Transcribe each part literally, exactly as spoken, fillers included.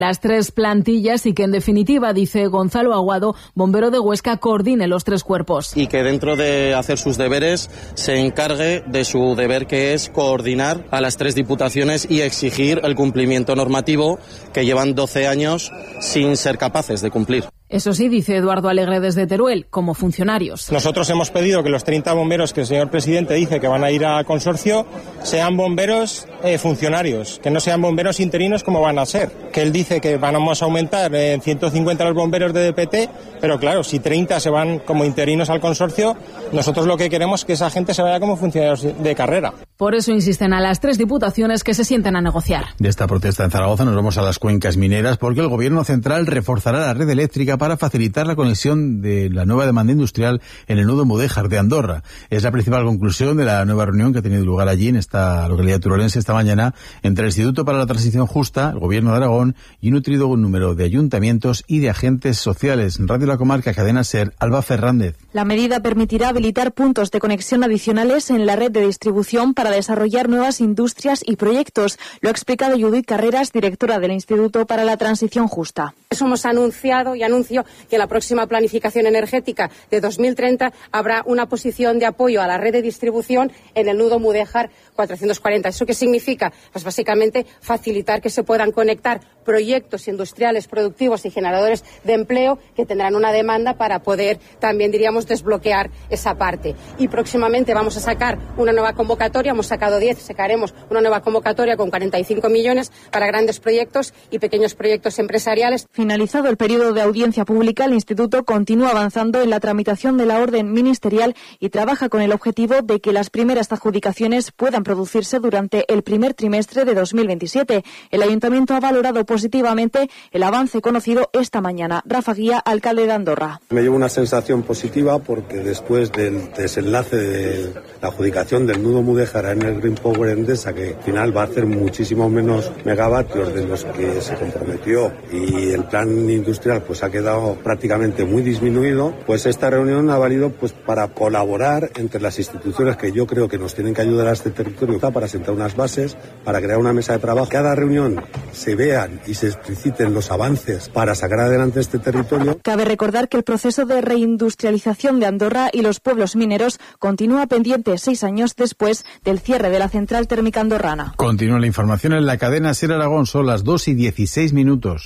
las tres plantillas y que en definitiva, dice Gonzalo Aguado, bombero de Huesca, coordine los tres cuerpos. Y que dentro de hacer sus deberes se encargue de su deber, que es coordinar a las tres diputaciones y exigir el cumplimiento normativo que llevan doce años sin ser capaces de cumplir. Eso sí, dice Eduardo Alegre desde Teruel, como funcionarios. Nosotros hemos pedido que los treinta bomberos que el señor presidente dice que van a ir al consorcio sean bomberos eh, funcionarios, que no sean bomberos interinos como van a ser. Que él dice que vamos a aumentar en ciento cincuenta los bomberos de D P T, pero claro, si treinta se van como interinos al consorcio, nosotros lo que queremos es que esa gente se vaya como funcionarios de carrera. Por eso insisten a las tres diputaciones que se sienten a negociar. De esta protesta en Zaragoza nos vamos a las cuencas mineras, porque el Gobierno central reforzará la red eléctrica para facilitar la conexión de la nueva demanda industrial en el nudo Mudéjar de Andorra. Es la principal conclusión de la nueva reunión que ha tenido lugar allí, en esta localidad turolense, esta mañana, entre el Instituto para la Transición Justa, el Gobierno de Aragón y un nutrido número de ayuntamientos y de agentes sociales. Radio La Comarca, Cadena SER, Alba Fernández. La medida permitirá habilitar puntos de conexión adicionales en la red de distribución para desarrollar nuevas industrias y proyectos. Lo ha explicado Judith Carreras, directora del Instituto para la Transición Justa. Eso hemos anunciado y anuncio que en la próxima planificación energética de dos mil treinta habrá una posición de apoyo a la red de distribución en el nudo Mudéjar cuatrocientos cuarenta. ¿Eso qué significa? Pues básicamente facilitar que se puedan conectar proyectos industriales, productivos y generadores de empleo que tendrán una demanda para poder también, diríamos, desbloquear esa parte. Y próximamente vamos a sacar una nueva convocatoria, hemos sacado diez, sacaremos una nueva convocatoria con cuarenta y cinco millones para grandes proyectos y pequeños proyectos empresariales. Finalizado el periodo de audiencia pública, el Instituto continúa avanzando en la tramitación de la orden ministerial y trabaja con el objetivo de que las primeras adjudicaciones puedan producirse durante el primer trimestre de dos mil veintisiete. El Ayuntamiento ha valorado positivamente el avance conocido esta mañana. Rafa Guía, alcalde de Andorra. Me llevo una sensación positiva porque después del desenlace de la adjudicación del nudo Mudéjar en el Green Power Endesa, que al final va a hacer muchísimo menos megavatios de los que se comprometió, y el plan industrial pues ha quedado prácticamente muy disminuido, pues esta reunión ha valido pues para colaborar entre las instituciones que yo creo que nos tienen que ayudar a este territorio para sentar unas bases, para crear una mesa de trabajo. Cada reunión se vean y se expliciten los avances para sacar adelante este territorio. Cabe recordar que el proceso de reindustrialización de Andorra y los pueblos mineros continúa pendiente seis años después del cierre de la central térmica andorrana. Continúa la información en la cadena SER Aragón, son las dos y dieciséis minutos.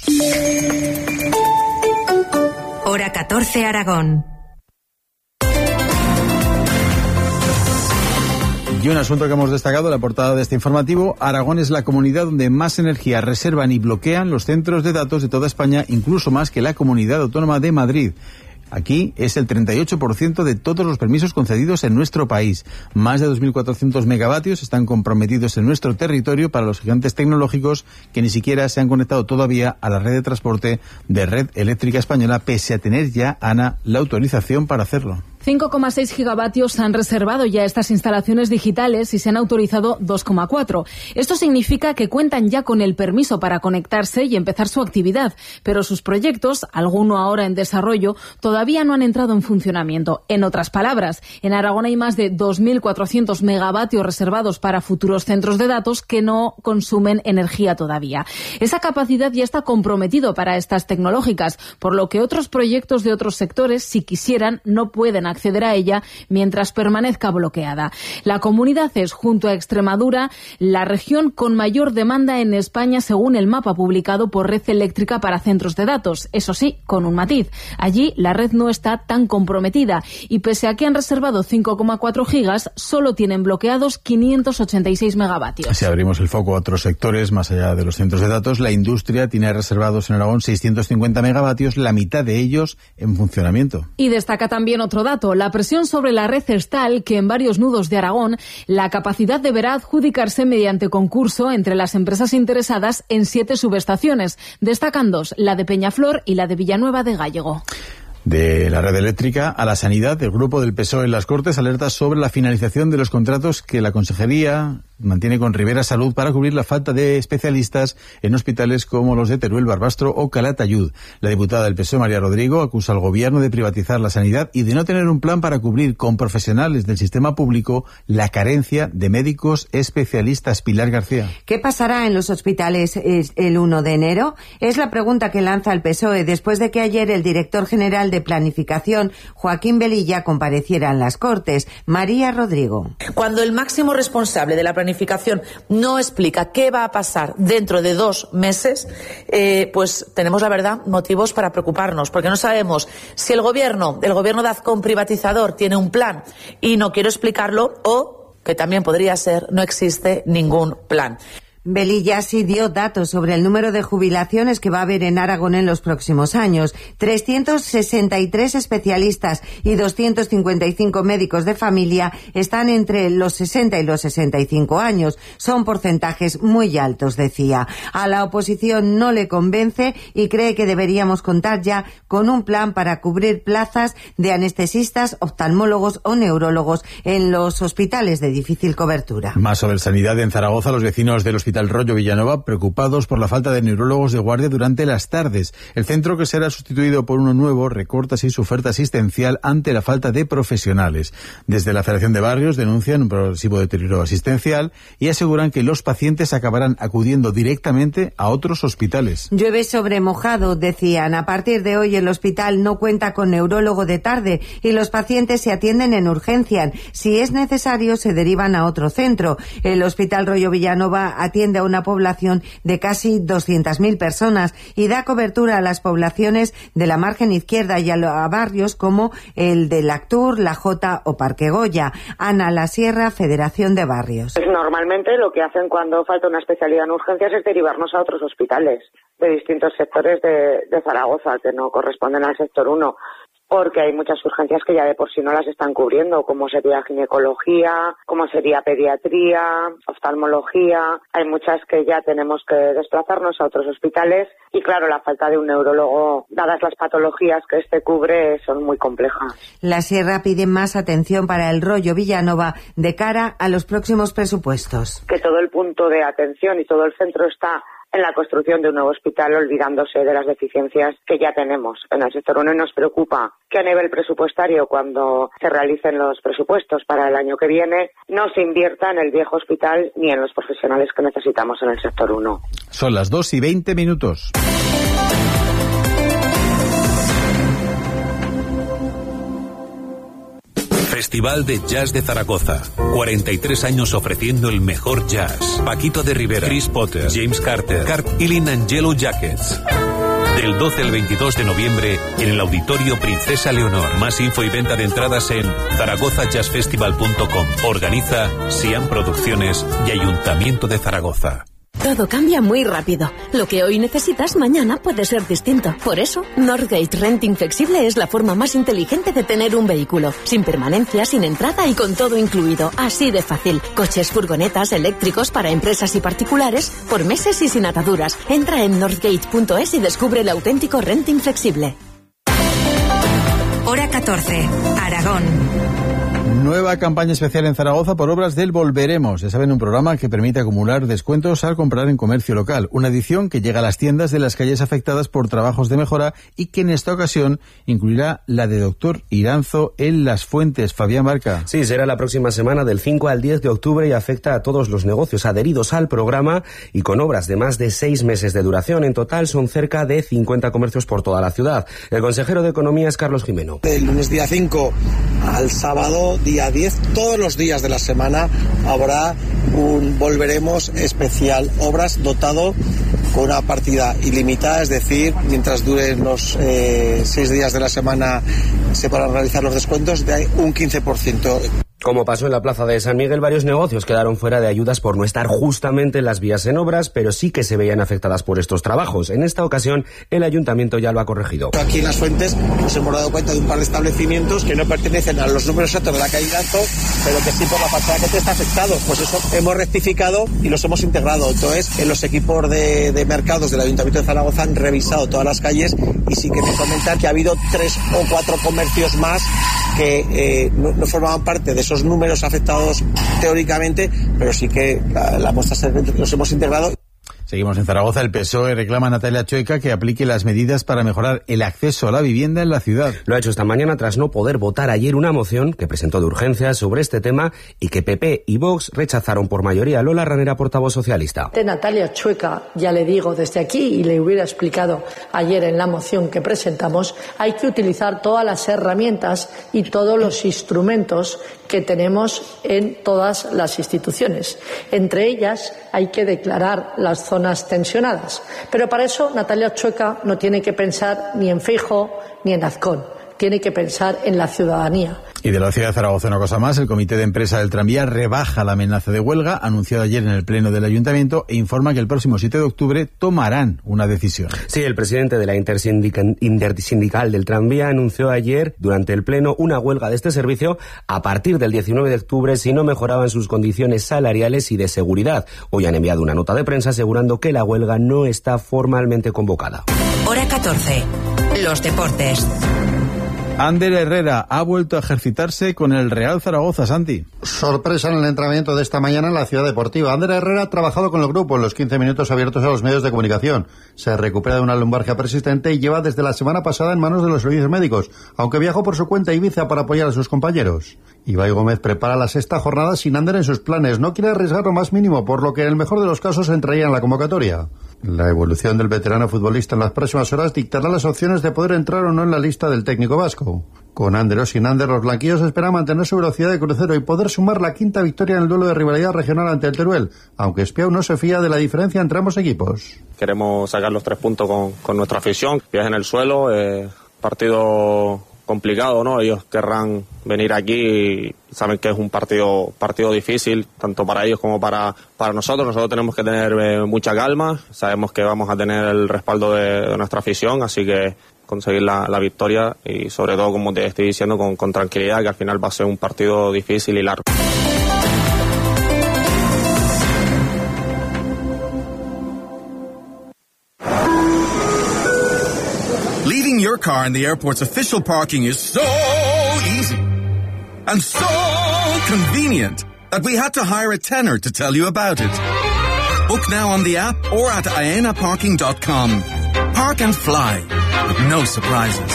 Hora catorce, Aragón. Y un asunto que hemos destacado en la portada de este informativo: Aragón es la comunidad donde más energía reservan y bloquean los centros de datos de toda España, incluso más que la Comunidad Autónoma de Madrid. Aquí es el treinta y ocho por ciento de todos los permisos concedidos en nuestro país. Más de dos mil cuatrocientos megavatios están comprometidos en nuestro territorio para los gigantes tecnológicos que ni siquiera se han conectado todavía a la red de transporte de Red Eléctrica Española, pese a tener ya, Ana, la autorización para hacerlo. cinco coma seis gigavatios han reservado ya estas instalaciones digitales y se han autorizado dos coma cuatro. Esto significa que cuentan ya con el permiso para conectarse y empezar su actividad, pero sus proyectos, alguno ahora en desarrollo, todavía no han entrado en funcionamiento. En otras palabras, en Aragón hay más de dos mil cuatrocientos megavatios reservados para futuros centros de datos que no consumen energía todavía. Esa capacidad ya está comprometido para estas tecnológicas, por lo que otros proyectos de otros sectores, si quisieran, no pueden acceder a ella mientras permanezca bloqueada. La comunidad es, junto a Extremadura, la región con mayor demanda en España según el mapa publicado por Red Eléctrica para centros de datos. Eso sí, con un matiz. Allí la red no está tan comprometida y pese a que han reservado cinco coma cuatro gigas, solo tienen bloqueados quinientos ochenta y seis megavatios. Si abrimos el foco a otros sectores, más allá de los centros de datos, la industria tiene reservados en Aragón seiscientos cincuenta megavatios, la mitad de ellos en funcionamiento. Y destaca también otro dato: la presión sobre la red es tal que en varios nudos de Aragón la capacidad deberá adjudicarse mediante concurso entre las empresas interesadas en siete subestaciones. Destacan dos, la de Peñaflor y la de Villanueva de Gállego. De la red eléctrica a la sanidad, el grupo del P S O E en las Cortes alerta sobre la finalización de los contratos que la Consejería mantiene con Rivera Salud para cubrir la falta de especialistas en hospitales como los de Teruel, Barbastro o Calatayud. La diputada del P S O E, María Rodrigo, acusa al gobierno de privatizar la sanidad y de no tener un plan para cubrir con profesionales del sistema público la carencia de médicos especialistas. Pilar García. ¿Qué pasará en los hospitales el uno de enero? Es la pregunta que lanza el P S O E después de que ayer el director general de Planificación, Joaquín Velilla, compareciera en las Cortes. María Rodrigo. Cuando el máximo responsable de la planificación no explica qué va a pasar dentro de dos meses, eh, pues tenemos, la verdad, motivos para preocuparnos, porque no sabemos si el gobierno, el gobierno de Azcón privatizador, tiene un plan y no quiero explicarlo, o, que también podría ser, no existe ningún plan. Velilla sí dio datos sobre el número de jubilaciones que va a haber en Aragón en los próximos años. trescientos sesenta y tres especialistas y doscientos cincuenta y cinco médicos de familia están entre los sesenta y los sesenta y cinco años. Son porcentajes muy altos, decía. A la oposición no le convence y cree que deberíamos contar ya con un plan para cubrir plazas de anestesistas, oftalmólogos o neurólogos en los hospitales de difícil cobertura. Más sobre sanidad en Zaragoza. Los vecinos del hospital El Rollo Villanova, preocupados por la falta de neurólogos de guardia durante las tardes. El centro, que será sustituido por uno nuevo, recorta así su oferta asistencial ante la falta de profesionales. Desde la Federación de Barrios denuncian un progresivo deterioro asistencial y aseguran que los pacientes acabarán acudiendo directamente a otros hospitales. Llueve sobre mojado, decían. A partir de hoy el hospital no cuenta con neurólogo de tarde y los pacientes se atienden en urgencia. Si es necesario, se derivan a otro centro. El Hospital Rollo Villanova atiende a una población de casi doscientas mil personas y da cobertura a las poblaciones de la margen izquierda y a, a barrios como el de Lactur, La Jota o Parque Goya. Ana La Sierra, Federación de Barrios. Pues normalmente lo que hacen cuando falta una especialidad en urgencias es derivarnos a otros hospitales de distintos sectores de, de Zaragoza que no corresponden al sector uno. Porque hay muchas urgencias que ya de por sí no las están cubriendo, como sería ginecología, como sería pediatría, oftalmología. Hay muchas que ya tenemos que desplazarnos a otros hospitales y, claro, la falta de un neurólogo, dadas las patologías que este cubre, son muy complejas. La Sierra pide más atención para el Rollo Villanova de cara a los próximos presupuestos. Que todo el punto de atención y todo el centro está en la construcción de un nuevo hospital, olvidándose de las deficiencias que ya tenemos en el sector uno. Y nos preocupa que a nivel presupuestario, cuando se realicen los presupuestos para el año que viene, no se invierta en el viejo hospital ni en los profesionales que necesitamos en el sector uno. Son las dos y veinte minutos. Festival de Jazz de Zaragoza. cuarenta y tres años ofreciendo el mejor jazz. Paquito de Rivera, Chris Potter, James Carter, Carp Ilin and Yellow Jackets. Del doce al veintidós de noviembre en el Auditorio Princesa Leonor. Más info y venta de entradas en zaragoza jazz festival punto com. Organiza Siam Producciones y Ayuntamiento de Zaragoza. Todo cambia muy rápido. Lo que hoy necesitas, mañana puede ser distinto. Por eso, Northgate Renting Flexible es la forma más inteligente de tener un vehículo. Sin permanencia, sin entrada y con todo incluido. Así de fácil. Coches, furgonetas, eléctricos para empresas y particulares, por meses y sin ataduras. Entra en northgate punto es y descubre el auténtico renting flexible. Hora catorce, Aragón. Nueva campaña especial en Zaragoza por obras del Volveremos. Ya saben, un programa que permite acumular descuentos al comprar en comercio local. Una edición que llega a las tiendas de las calles afectadas por trabajos de mejora y que en esta ocasión incluirá la de Doctor Iranzo en Las Fuentes. Fabián Barca. Sí, será la próxima semana del cinco al diez de octubre y afecta a todos los negocios adheridos al programa y con obras de más de seis meses de duración. En total son cerca de cincuenta comercios por toda la ciudad. El consejero de Economía es Carlos Jimeno. Del lunes día cinco al sábado día diez, todos los días de la semana habrá un Volveremos especial obras dotado con una partida ilimitada, es decir, mientras duren los eh, seis días de la semana se podrán realizar los descuentos de un quince por ciento. Como pasó en la plaza de San Miguel, varios negocios quedaron fuera de ayudas por no estar justamente en las vías en obras, pero sí que se veían afectadas por estos trabajos. En esta ocasión, el ayuntamiento ya lo ha corregido. Aquí en Las Fuentes nos hemos dado cuenta de un par de establecimientos que no pertenecen a los números exactos de la calle Iranzo, pero que sí por la fachada que te está afectado. Pues eso hemos rectificado y los hemos integrado. Entonces, en los equipos de, de mercados del Ayuntamiento de Zaragoza han revisado todas las calles y sí que me comentan que ha habido tres o cuatro comercios más que eh, no, no formaban parte de esos esos números afectados teóricamente, pero sí que la, la muestra los hemos integrado. Seguimos en Zaragoza. El P S O E reclama a Natalia Chueca que aplique las medidas para mejorar el acceso a la vivienda en la ciudad. Lo ha hecho esta mañana tras no poder votar ayer una moción que presentó de urgencia sobre este tema y que P P y Vox rechazaron por mayoría. Lola Ranera, portavoz socialista. De Natalia Chueca, ya le digo desde aquí y le hubiera explicado ayer en la moción que presentamos, hay que utilizar todas las herramientas y todos los instrumentos que tenemos en todas las instituciones. Entre ellas hay que declarar las zonas tensionadas. Pero para eso Natalia Chueca no tiene que pensar ni en Feijóo ni en Azcón. Tiene que pensar en la ciudadanía. Y de la ciudad de Zaragoza una cosa más, el Comité de Empresa del Tranvía rebaja la amenaza de huelga anunciada ayer en el Pleno del Ayuntamiento e informa que el próximo siete de octubre tomarán una decisión. Sí, el presidente de la Intersindical, Intersindical del Tranvía anunció ayer durante el Pleno una huelga de este servicio a partir del diecinueve de octubre si no mejoraban sus condiciones salariales y de seguridad. Hoy han enviado una nota de prensa asegurando que la huelga no está formalmente convocada. Hora catorce. Los deportes. Ander Herrera ha vuelto a ejercitarse con el Real Zaragoza, Santi. Sorpresa en el entrenamiento de esta mañana en la Ciudad Deportiva. Ander Herrera ha trabajado con el grupo en los quince minutos abiertos a los medios de comunicación. Se recupera de una lumbalgia persistente y lleva desde la semana pasada en manos de los servicios médicos, aunque viajó por su cuenta a Ibiza para apoyar a sus compañeros. Ibai Gómez prepara la sexta jornada sin Ander en sus planes. No quiere arriesgar lo más mínimo, por lo que en el mejor de los casos entraría en la convocatoria. La evolución del veterano futbolista en las próximas horas dictará las opciones de poder entrar o no en la lista del técnico vasco. Con Ander o sin Ander, los blanquillos esperan mantener su velocidad de crucero y poder sumar la quinta victoria en el duelo de rivalidad regional ante el Teruel, aunque Espiau no se fía de la diferencia entre ambos equipos. Queremos sacar los tres puntos con, con nuestra afición, pies en el suelo, eh, partido complicado, ¿no? Ellos querrán venir aquí y saben que es un partido partido difícil, tanto para ellos como para, para nosotros. Nosotros tenemos que tener eh, mucha calma, sabemos que vamos a tener el respaldo de, de nuestra afición, así que conseguir la, la victoria y sobre todo, como te estoy diciendo, con, con tranquilidad, que al final va a ser un partido difícil y largo. Leaving your car in the airport's official parking is so easy and so convenient that we had to hire a tenor to tell you about it. Book now on the app or at aena parking dot com. Park and fly with no surprises.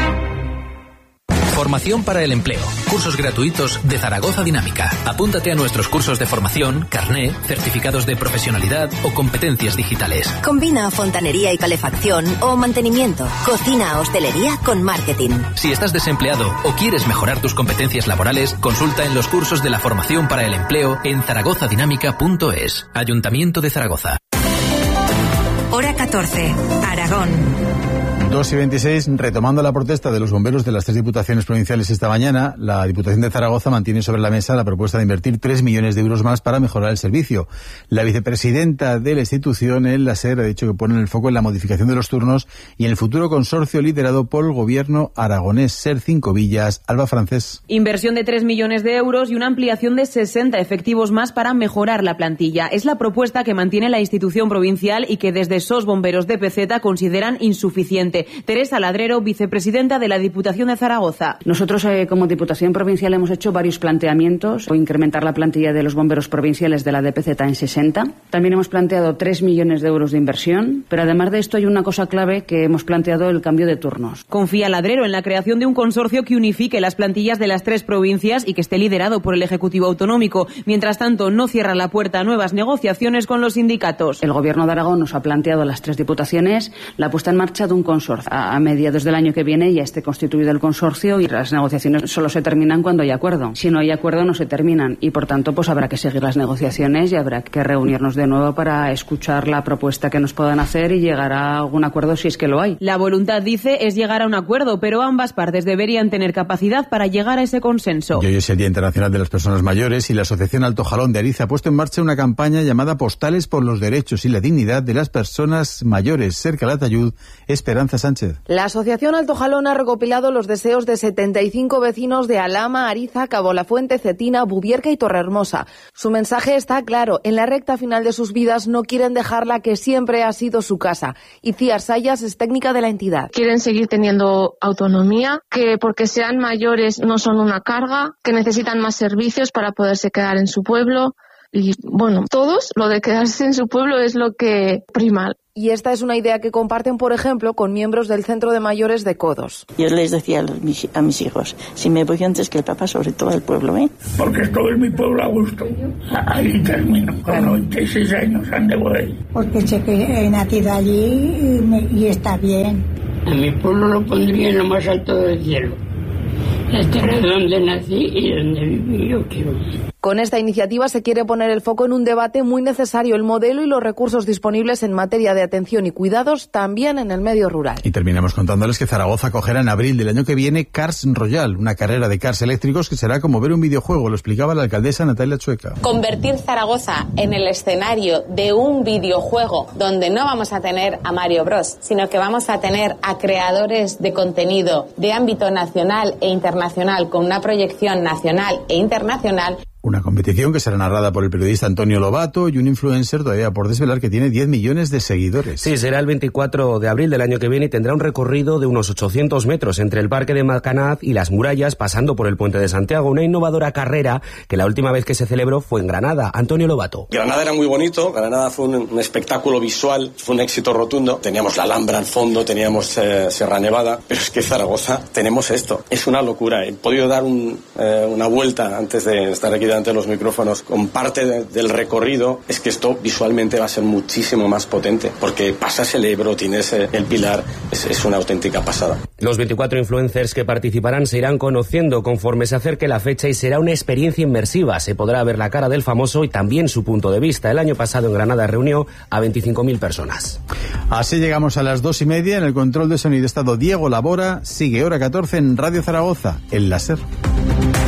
Formación para el empleo. Cursos gratuitos de Zaragoza Dinámica. Apúntate a nuestros cursos de formación, carné, certificados de profesionalidad o competencias digitales. Combina fontanería y calefacción o mantenimiento, cocina, hostelería con marketing. Si estás desempleado o quieres mejorar tus competencias laborales, consulta en los cursos de la formación para el empleo en zaragoza dinámica punto es. Ayuntamiento de Zaragoza. Hora catorce. Aragón. dos y veintiséis, retomando la protesta de los bomberos de las tres diputaciones provinciales esta mañana, la Diputación de Zaragoza mantiene sobre la mesa la propuesta de invertir tres millones de euros más para mejorar el servicio. La vicepresidenta de la institución, El Laser, ha dicho que ponen el foco en la modificación de los turnos y en el futuro consorcio liderado por el gobierno aragonés. Ser Cinco Villas, Alba Francés. Inversión de tres millones de euros y una ampliación de sesenta efectivos más para mejorar la plantilla. Es la propuesta que mantiene la institución provincial y que desde S O S Bomberos de P Z consideran insuficiente. Teresa Ladrero, vicepresidenta de la Diputación de Zaragoza. Nosotros, eh, como Diputación Provincial, hemos hecho varios planteamientos o incrementar la plantilla de los bomberos provinciales de la D P Z en sesenta. También hemos planteado tres millones de euros de inversión, pero además de esto hay una cosa clave que hemos planteado: el cambio de turnos. Confía Ladrero en la creación de un consorcio que unifique las plantillas de las tres provincias y que esté liderado por el Ejecutivo Autonómico. Mientras tanto, no cierra la puerta a nuevas negociaciones con los sindicatos. El Gobierno de Aragón nos ha planteado a las tres diputaciones la puesta en marcha de un consorcio. A mediados del año que viene ya esté constituido el consorcio y las negociaciones solo se terminan cuando hay acuerdo. Si no hay acuerdo, no se terminan y, por tanto, pues habrá que seguir las negociaciones y habrá que reunirnos de nuevo para escuchar la propuesta que nos puedan hacer y llegar a algún acuerdo si es que lo hay. La voluntad, dice, es llegar a un acuerdo, pero ambas partes deberían tener capacidad para llegar a ese consenso. Y hoy es el Día Internacional de las Personas Mayores y la Asociación Alto Jalón de Ariza ha puesto en marcha una campaña llamada Postales por los Derechos y la Dignidad de las Personas Mayores. Ser Calatayud, Esperanza Sánchez. La Asociación Alto Jalón ha recopilado los deseos de setenta y cinco vecinos de Alhama, Ariza, Cabo La Fuente, Cetina, Bubierca y Torrehermosa. Su mensaje está claro. En la recta final de sus vidas no quieren dejar la que siempre ha sido su casa. Iciar Sayas es técnica de la entidad. Quieren seguir teniendo autonomía, que porque sean mayores no son una carga, que necesitan más servicios para poderse quedar en su pueblo. Y bueno, todos, lo de quedarse en su pueblo es lo que prima. Y esta es una idea que comparten, por ejemplo, con miembros del Centro de Mayores de Codos. Yo les decía a, los, a mis hijos, si me voy antes que el papá, sobre todo al pueblo, ¿eh? Porque estoy en mi pueblo a gusto. Ahí termino. Con noventa y seis años ande por ahí. Porque sé que he nacido allí y, me, y está bien. A mi pueblo lo pondría en lo más alto del cielo. La tierra donde nací y donde viví yo quiero. Con esta iniciativa se quiere poner el foco en un debate muy necesario, el modelo y los recursos disponibles en materia de atención y cuidados también en el medio rural. Y terminamos contándoles que Zaragoza acogerá en abril del año que viene Cars Royal, una carrera de cars eléctricos que será como ver un videojuego, lo explicaba la alcaldesa Natalia Chueca. Convertir Zaragoza en el escenario de un videojuego donde no vamos a tener a Mario Bros, sino que vamos a tener a creadores de contenido de ámbito nacional e internacional con una proyección nacional e internacional. Una competición que será narrada por el periodista Antonio Lobato y un influencer todavía por desvelar que tiene diez millones de seguidores. Sí, será el veinticuatro de abril del año que viene y tendrá un recorrido de unos ochocientos metros entre el Parque de Macanaz y las murallas, pasando por el Puente de Santiago. Una innovadora carrera que la última vez que se celebró fue en Granada. Antonio Lobato. Granada era muy bonito, Granada fue un, un espectáculo visual, fue un éxito rotundo. Teníamos la Alhambra al fondo, teníamos eh, Sierra Nevada, pero es que Zaragoza tenemos esto. Es una locura. He podido dar un, eh, una vuelta antes de estar aquí delante de los micrófonos con parte de, del recorrido. Es que esto visualmente va a ser muchísimo más potente porque pasas el Ebro, tienes el Pilar, es, es una auténtica pasada. Los veinticuatro influencers que participarán se irán conociendo conforme se acerque la fecha y será una experiencia inmersiva. Se podrá ver la cara del famoso y también su punto de vista. El año pasado en Granada reunió a veinticinco mil personas. Así llegamos a las dos y media. En el control de sonido estado Diego Labora. Sigue hora catorce en Radio Zaragoza, el láser.